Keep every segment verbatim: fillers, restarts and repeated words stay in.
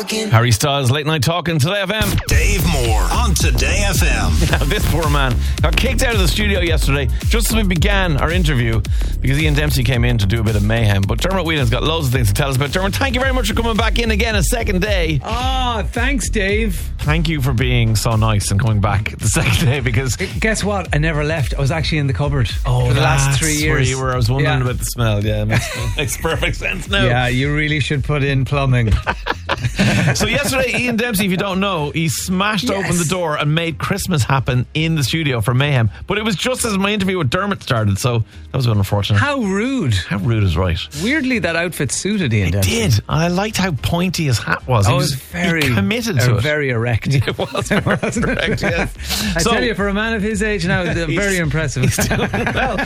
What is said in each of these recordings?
Talking. Harry Styles, Late Night Talking, Today F M. Dave Moore on Today F M. Now, this poor man got kicked out of the studio yesterday just as we began our interview because Ian Dempsey came in to do a bit of mayhem. But Dermot Whelan's got loads of things to tell us about. Dermot, thank you very much for coming back in again a second day. Ah, oh, thanks, Dave. Thank you for being so nice and coming back the second day because... Guess what? I never left. I was actually in the cupboard oh, for the last three years. Where you were. I was wondering yeah. about the smell. Yeah, it makes, makes perfect sense now. Yeah, you really should put in plumbing. So yesterday, Ian Dempsey, if you don't know, he smashed yes. open the door and made Christmas happen in the studio for Mayhem. But it was just as my interview with Dermot started, so that was unfortunate. How rude. How rude is right. Weirdly, that outfit suited Ian It Dempsey. did. I liked how pointy his hat was. Oh, he was it was very he committed uh, to it. Very erect. It was very erect, yes. I so, tell you, for a man of his age now, very impressive. He's doing well.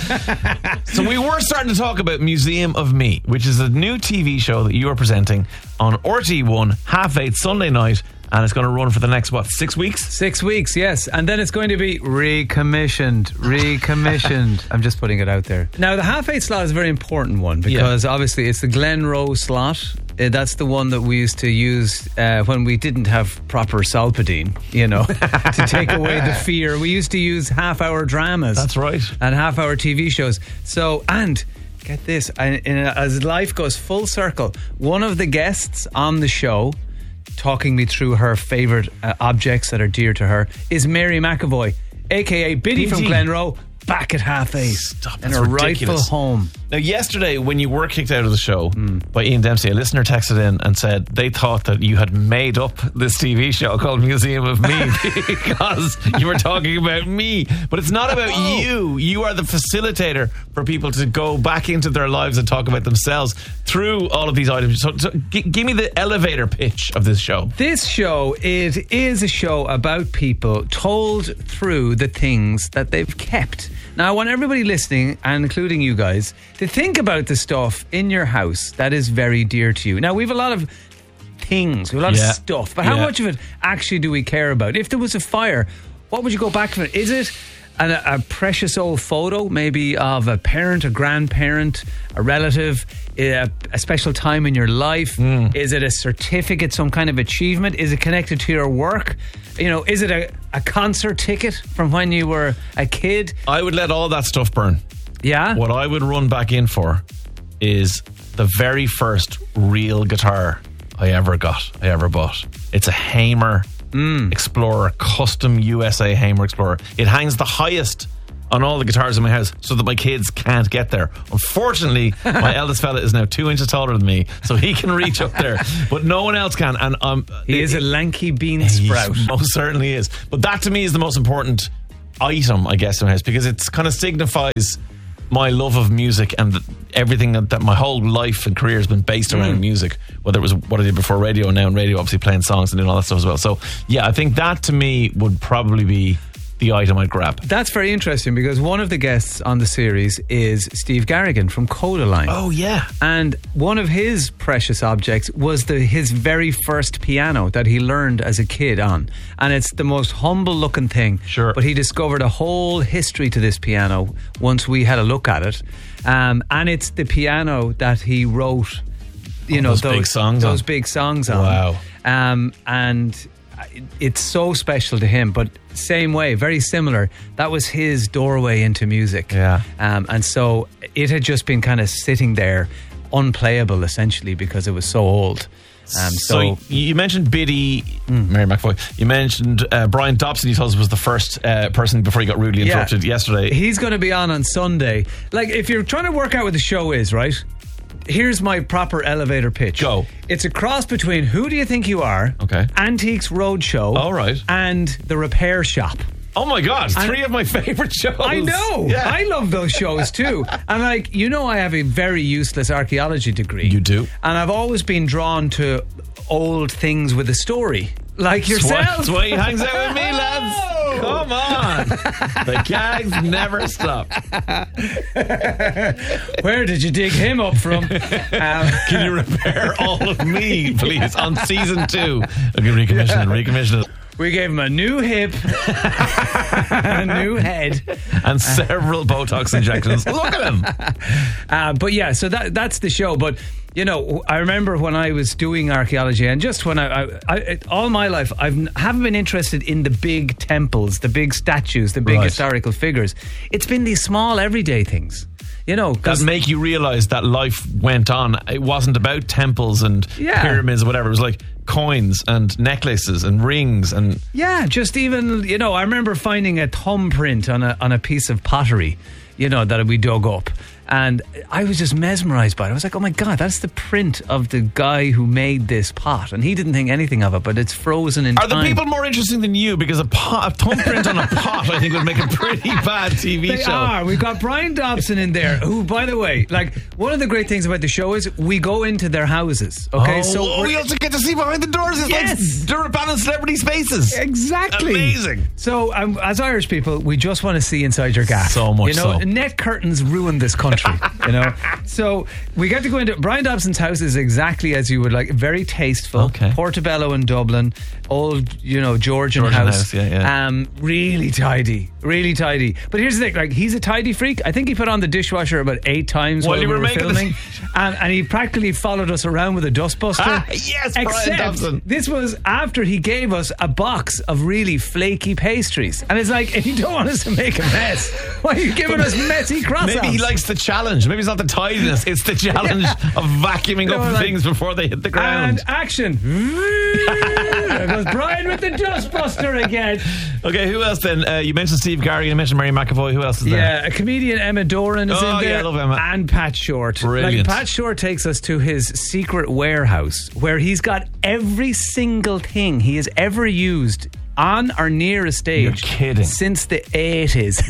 So we were starting to talk about Museum of Me, which is a new T V show that you are presenting on R T E one, half eight Sunday night, and it's going to run for the next, what, six weeks? Six weeks, yes. And then it's going to be recommissioned. Recommissioned. I'm just putting it out there. Now, the half eight slot is a very important one because yeah. obviously it's the Glen Rowe slot. Uh, that's the one that we used to use uh, when we didn't have proper Solpadeine, you know, to take away the fear. We used to use half-hour dramas. That's right. And half-hour T V shows. So, and... Get this, I, in a, as life goes full circle, one of the guests on the show, talking me through her favourite uh, objects that are dear to her, is Mary McAvoy, a k a. Biddy, Biddy. from Glen Rowe, back at half eight. Stop, in her rightful home. Now, yesterday, when you were kicked out of the show mm. by Ian Dempsey, a listener texted in and said they thought that you had made up this T V show called Museum of Me because you were talking about me. But it's not about oh. you. You are the facilitator for people to go back into their lives and talk about themselves through all of these items. So, so g- give me the elevator pitch of this show. This show, it is a show about people told through the things that they've kept. Now, I want everybody listening, and including you guys, to think about the stuff in your house that is very dear to you. Now, we have a lot of things, we have a lot yeah. of stuff, but how yeah. much of it actually do we care about? If there was a fire, what would you go back for? Is it an, a precious old photo, maybe of a parent, a grandparent, a relative, a, a special time in your life? Mm. Is it a certificate, some kind of achievement? Is it connected to your work? You know, is it a, a concert ticket from when you were a kid? I would let all that stuff burn. Yeah? What I would run back in for is the very first real guitar I ever got, I ever bought. It's a Hamer mm. Explorer, custom U S A Hamer Explorer. It hangs the highest on all the guitars in my house so that my kids can't get there. Unfortunately, my eldest fella is now two inches taller than me, so he can reach up there, but no one else can. And um, he it, is a lanky bean sprout. He most certainly is. But that to me is the most important item, I guess, in my house, because it kind of signifies my love of music and everything that, that my whole life and career has been based around mm. music, whether it was what I did before radio and now in radio, obviously playing songs and doing all that stuff as well. So yeah, I think that to me would probably be the item I'd grab. That's very interesting because one of the guests on the series is Steve Garrigan from Codaline. Oh yeah. And one of his precious objects was the his very first piano that he learned as a kid on. And it's the most humble looking thing. Sure. But he discovered a whole history to this piano once we had a look at it. Um, and it's the piano that he wrote, you oh, know, those, those big songs those on. big songs on. Wow. Um, and it's so special to him, but same way, very similar. That was his doorway into music. Yeah. Um, and so it had just been kind of sitting there, unplayable essentially because it was so old. Um, so, so you mentioned Biddy, mm. Mary McAvoy. You mentioned uh, Brian Dobson. You told us was the first uh, person before he got rudely interrupted yeah. yesterday. He's going to be on on Sunday. Like, if you're trying to work out what the show is, right? Here's my proper elevator pitch. Go. It's a cross between Who Do You Think You Are? Okay. Antiques Roadshow. All right. And The Repair Shop. Oh my God, three and of my favourite shows. I know. Yeah. I love those shows too. And like, you know, I have a very useless archaeology degree. You do. And I've always been drawn to old things with a story. Like yourself. That's why he hangs out with me, lads. Come on. The gags never stop. Where did you dig him up from? Um, Can you repair all of me, please, on season two? Okay, recommission it, recommission it. We gave him a new hip, a new head, and several Botox injections. Look at him. Uh, but yeah, so that that's the show. But you know, I remember when I was doing archaeology, and just when I, I, I all my life, I haven't been interested in the big temples, the big statues, the big Right. historical figures. It's been these small, everyday things, you know. That 'cause- make you realise that life went on. It wasn't about temples and Yeah. pyramids or whatever. It was like coins and necklaces and rings and Yeah, just even, you know, I remember finding a thumbprint on a on a piece of pottery, you know, that we dug up. And I was just mesmerised by it. I was like, oh my God, that's the print of the guy who made this pot. And he didn't think anything of it, but it's frozen in Are time. the people more interesting than you? Because a, pot, a thumbprint on a pot, I think, would make a pretty bad T V They show. are. We've got Brian Dobson in there, who, by the way, like, one of the great things about the show is we go into their houses. Okay, Oh, so oh, we're- we also get to see behind the doors. It's Yes. like Durapan Celebrity Spaces. Exactly. Amazing. So, um, as Irish people, we just want to see inside your gaff. So much You know, so. net curtains ruin this country, you know. So, we get to go into Brian Dobson's house is exactly as you would like, very tasteful. Okay. Portobello in Dublin, old, you know, Georgian, Georgian house. house, yeah, yeah. Um, really tidy, really tidy. But here's the thing, like, he's a tidy freak. I think he put on the dishwasher about eight times While while, you we were were making the- filming. and, and he practically followed us around with a dustbuster. Ah, yes, Brian Except Dobson. this was after he gave us a box of really flaky pastries. And it's like, if you don't want us to make a mess, why are you giving us messy croissants? Maybe he likes the challenge. Maybe it's not the tidiness, it's the challenge of vacuuming You know, up like- things before they hit the ground. And action. There goes Brian with the dustbuster again. Okay, who else then? Uh, you mentioned Steve Garry, you mentioned Mary McAvoy. Who else is there? Yeah, a comedian, Emma Doran, is Oh, in there. yeah, I love Emma. And Pat Short. Brilliant. Like, Pat Short takes us to his secret warehouse where he's got every single thing he has ever used on or near a stage. You're kidding. Since the eighties.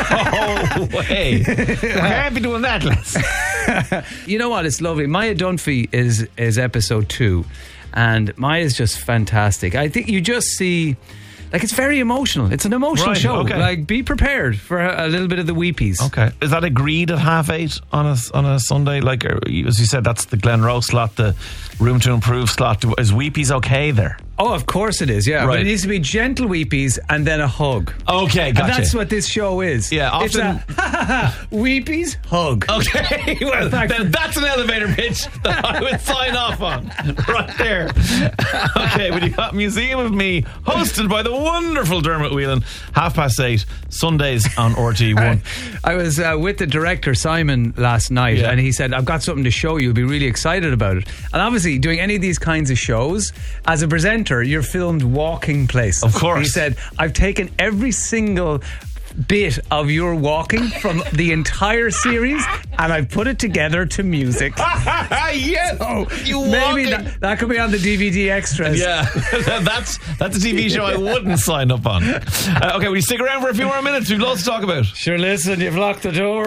Oh, way. You can't be doing that, lads. You know what? It's lovely. Maya Dunphy is is episode two, and Maya's just fantastic. I think you just see, like, it's very emotional. It's an emotional Right, show. okay. Like, be prepared for a, a little bit of the weepies. Okay. Is that agreed at half eight on a, on a Sunday? Like, uh, as you said, that's the Glen Rose slot, the Room to Improve slot. Is Weepies okay there? Oh, of course it is. Yeah, Right. but it needs to be gentle weepies and then a hug. Okay, And gotcha. that's what this show is. Yeah, It's often- a ha ha ha weepies hug. Okay, well, In fact- then that's an elevator pitch that I would sign off on right there. Okay, well, you got Museum of Me, hosted by the wonderful Dermot Whelan, half past eight, Sundays on R T one. I was uh, with the director Simon last night, Yeah. and he said, I've got something to show you. You'll be really excited about it. And obviously, doing any of these kinds of shows, as a presenter, you're filmed walking places. Of course. He said, I've taken every single bit of your walking from the entire series and I've put it together to music. Yes, Oh, you maybe walking. that, that could be on the D V D extras. Yeah, that's that's a T V show I wouldn't sign up on. Uh, okay, will you stick around for a few more minutes? We've lots to talk about. Sure, listen, you've locked the door.